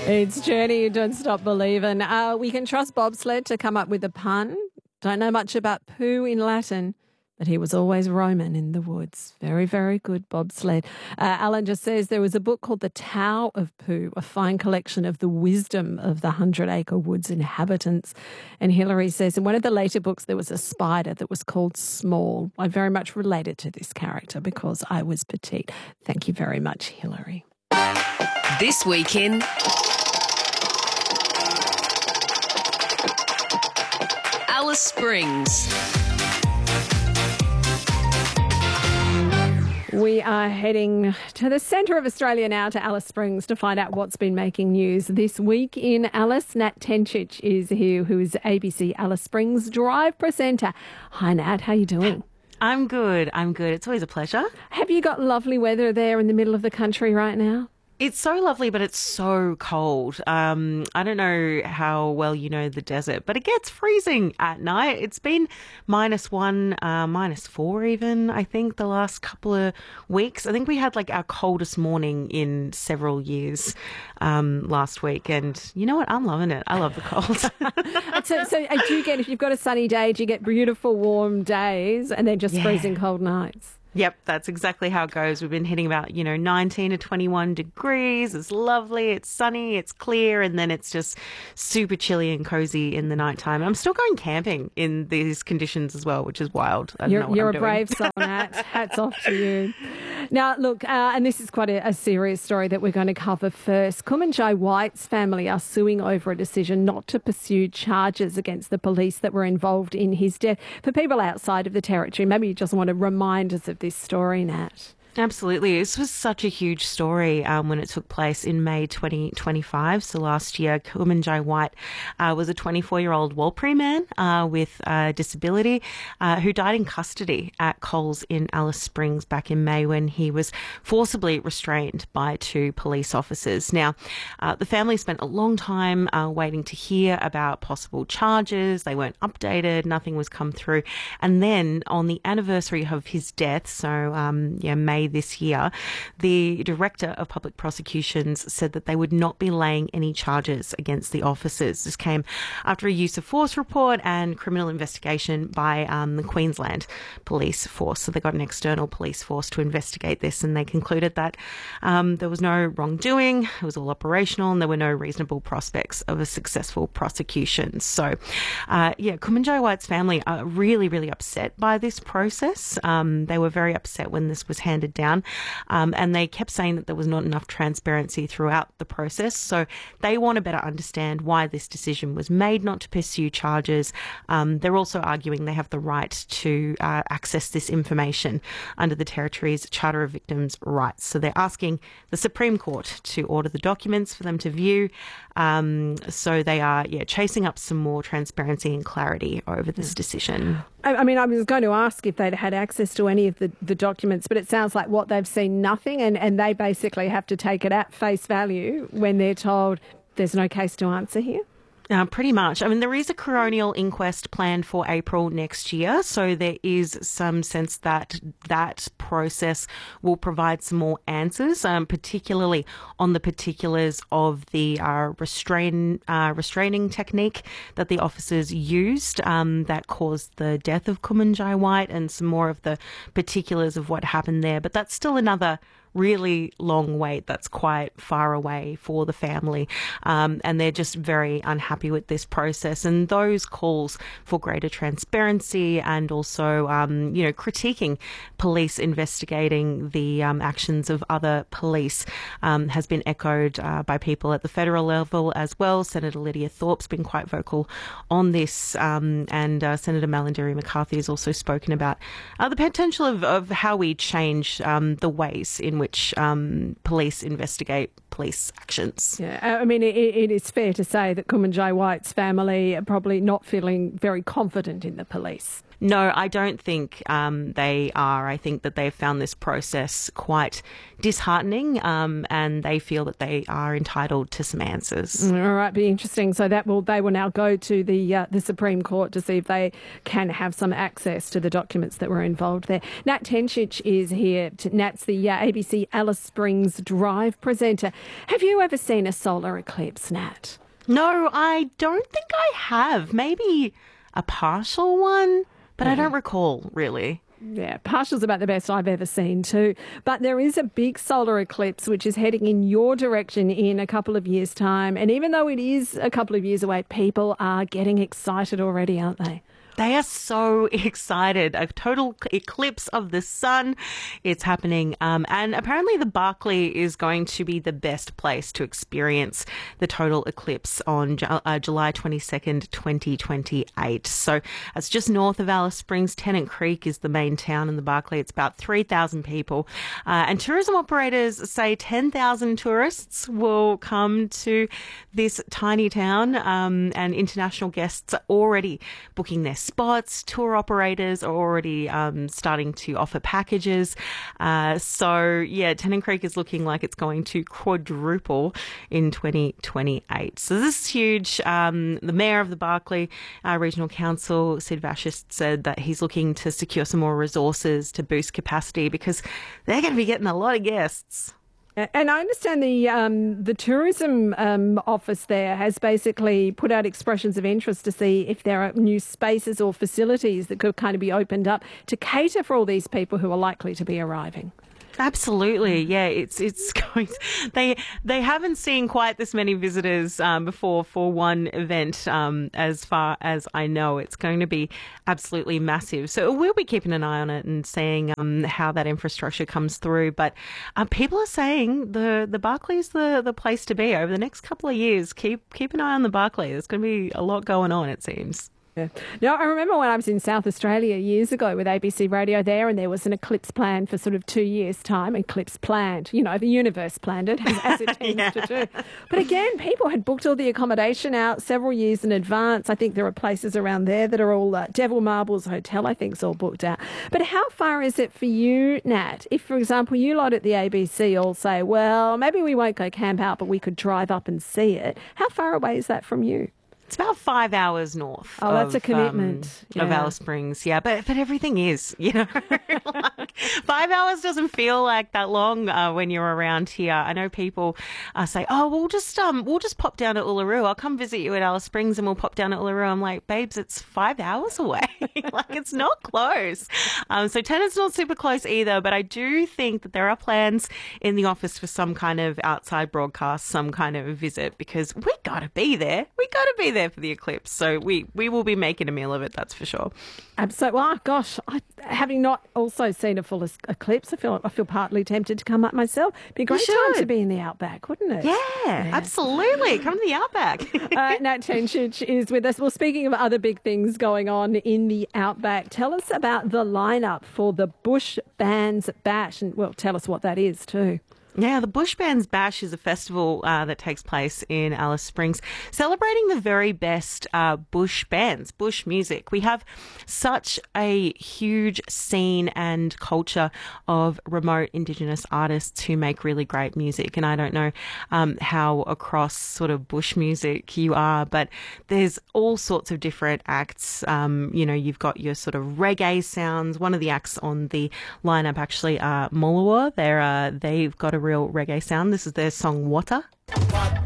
It's Journey, you don't stop believing. We can trust bobsled to come up with a pun. Don't know much about poo in Latin, but he was always roaming in the woods. Very, very good bobsled. Alan just says there was a book called The Tao of Poo, a fine collection of the wisdom of the 100-acre woods inhabitants. And Hilary says in one of the later books there was a spider that was called Small. I very much related to this character because I was petite. Thank you very much, Hilary. This Week in Alice Springs. We are heading to the centre of Australia now, to Alice Springs, to find out what's been making news this week in Alice. Nat Tencic is here, who is ABC Alice Springs Drive presenter. Hi, Nat. How are you doing? I'm good. It's always a pleasure. Have you got lovely weather there in the middle of the country right now? It's so lovely, but it's so cold. I don't know how well you know the desert, but it gets freezing at night. It's been -1, -4 even, I think, the last couple of weeks. I think we had like our coldest morning in several years last week. And you know what? I'm loving it. I love the cold. So do you get, if you've got a sunny day, do you get beautiful warm days and then just freezing cold nights? Yep, that's exactly how it goes. We've been hitting about, 19 to 21 degrees. It's lovely, it's sunny, it's clear, and then it's just super chilly and cozy in the nighttime. I'm still going camping in these conditions as well, which is wild. You're a brave soul, Nat. Hats off to you. Now, look, and this is quite a serious story that we're going to cover first. Kumanjai White's family are suing over a decision not to pursue charges against the police that were involved in his death. For people outside of the territory, maybe you just want to remind us of this story, Nat. Absolutely. This was such a huge story when it took place in May 2025. So last year, Kumanjai White was a 24-year-old Warlpiri man with a disability who died in custody at Coles in Alice Springs back in May when he was forcibly restrained by 2 police officers. Now, the family spent a long time waiting to hear about possible charges. They weren't updated. Nothing was come through. And then on the anniversary of his death, so May this year, the Director of Public Prosecutions said that they would not be laying any charges against the officers. This came after a use of force report and criminal investigation by the Queensland Police Force. So they got an external police force to investigate this, and they concluded that there was no wrongdoing, it was all operational, and there were no reasonable prospects of a successful prosecution. So, Kumanjai White's family are really, really upset by this process. They were very upset when this was handed down, and they kept saying that there was not enough transparency throughout the process. So they want to better understand why this decision was made not to pursue charges. They're also arguing they have the right to access this information under the Territory's Charter of Victims' Rights. So they're asking the Supreme Court to order the documents for them to view. So they are chasing up some more transparency and clarity over this decision. I mean, I was going to ask if they'd had access to any of the documents, but it sounds like what they've seen, nothing, and they basically have to take it at face value when they're told there's no case to answer here. Pretty much. I mean, there is a coronial inquest planned for April next year, so there is some sense that that process will provide some more answers, particularly on the particulars of the restraining technique that the officers used that caused the death of Kumanjai White, and some more of the particulars of what happened there. But that's still another really long wait that's quite far away for the family, and they're just very unhappy with this process, and those calls for greater transparency and also critiquing police investigating the actions of other police has been echoed by people at the federal level as well. Senator Lydia Thorpe's been quite vocal on this, and Senator Malarndirri McCarthy has also spoken about the potential of how we change the ways in which police investigate police actions. Yeah, I mean, it is fair to say that Kumanjai White's family are probably not feeling very confident in the police. No, I don't think they are. I think that they've found this process quite disheartening, and they feel that they are entitled to some answers. All right, be interesting. So they will now go to the Supreme Court to see if they can have some access to the documents that were involved there. Nat Tencic is here. Nat's the ABC Alice Springs Drive presenter. Have you ever seen a solar eclipse, Nat? No, I don't think I have. Maybe a partial one, but I don't recall really. Yeah, partial's about the best I've ever seen too. But there is a big solar eclipse which is heading in your direction in a couple of years' time. And even though it is a couple of years away, people are getting excited already, aren't they? They are so excited. A total eclipse of the sun. It's happening. And apparently the Barkly is going to be the best place to experience the total eclipse on July 22nd, 2028. So it's just north of Alice Springs. Tennant Creek is the main town in the Barkly. It's about 3,000 people. And tourism operators say 10,000 tourists will come to this tiny town. And international guests are already booking their spots. Tour operators are already starting to offer packages. Tennant Creek is looking like it's going to quadruple in 2028. So this is huge. The mayor of the Barkly Regional Council, Sid Vashist, said that he's looking to secure some more resources to boost capacity because they're going to be getting a lot of guests. And I understand the tourism office there has basically put out expressions of interest to see if there are new spaces or facilities that could kind of be opened up to cater for all these people who are likely to be arriving. Absolutely, yeah. It's going. They haven't seen quite this many visitors before for one event. As far as I know, it's going to be absolutely massive. So we'll be keeping an eye on it and seeing how that infrastructure comes through. But people are saying the Barkly is the place to be over the next couple of years. Keep an eye on the Barkly. There's going to be a lot going on, it seems. Yeah. Now, I remember when I was in South Australia years ago with ABC Radio there, and there was an eclipse planned for sort of 2 years' time. Eclipse planned, the universe planned it, as it tends to do. But again, people had booked all the accommodation out several years in advance. I think there are places around there that are all Devil Marbles Hotel, I think, is all booked out. But how far is it for you, Nat? If, for example, you lot at the ABC all say, well, maybe we won't go camp out, but we could drive up and see it. How far away is that from you? It's about 5 hours north. Oh, that's a commitment. Of Alice Springs, yeah. But everything is, like 5 hours doesn't feel like that long when you're around here. I know people say, "Oh, we'll just pop down to Uluru. I'll come visit you at Alice Springs, and we'll pop down to Uluru." I'm like, babes, it's 5 hours away. Like it's not close. So Tennant's not super close either. But I do think that there are plans in the office for some kind of outside broadcast, some kind of visit, because we got to be there. We got to be there for the eclipse, so we will be making a meal of it, that's for sure. Absolutely. Well, gosh, having not also seen a full eclipse, I feel partly tempted to come up myself. It'd be a great time to be in the outback, wouldn't it? Yeah, absolutely. Come to the outback. Nat Tencic is with us. Well, speaking of other big things going on in the outback, tell us about the lineup for the Bush Bands Bash, and well, tell us what that is too. Yeah, the Bush Bands Bash is a festival that takes place in Alice Springs, celebrating the very best bush bands, bush music. We have such a huge scene and culture of remote Indigenous artists who make really great music. And I don't know how across sort of bush music you are, but there's all sorts of different acts. You've got your sort of reggae sounds. One of the acts on the lineup actually are Mullawa. They've got a real reggae sound. This is their song Water.